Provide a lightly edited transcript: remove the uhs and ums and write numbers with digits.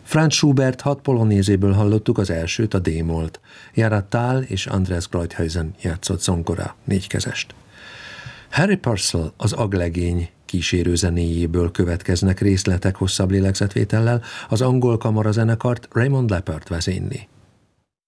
Franz Schubert 6 polonézéből hallottuk az elsőt, a D-molt. Gerhard Thal és Andreas Kreuthausen játszott zongora, 4 kezest. Harry Purcell, az Aglegény kísérő zenéjéből következnek részletek hosszabb lélegzetvétellel, az angol kamarazenekart Raymond Leppard vezényli.